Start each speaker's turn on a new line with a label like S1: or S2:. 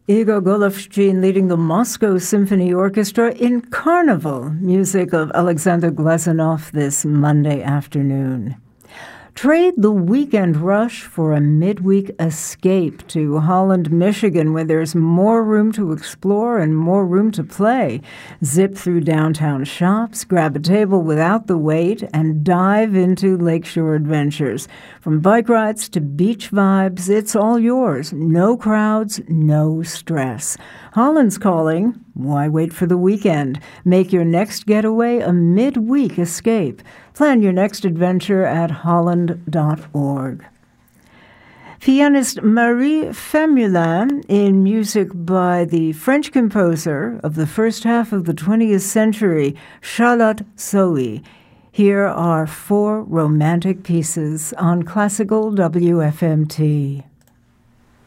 S1: Igor Golovshin leading the Moscow Symphony Orchestra in Carnival, music of Alexander Glazunov this Monday afternoon. Trade the weekend rush for a midweek escape to Holland, Michigan, where there's more room to explore and more room to play. Zip through downtown shops, grab a table without the wait, and dive into lakeshore adventures. From bike rides to beach vibes, it's all yours. No crowds, no stress. Holland's calling. Why wait for the weekend? Make your next getaway a midweek escape. Plan your next adventure at holland.org. Pianist Marie Femulin, in music by the French composer of the first half of the 20th century, Charlotte Zoe. Here are 4 romantic pieces on Classical WFMT.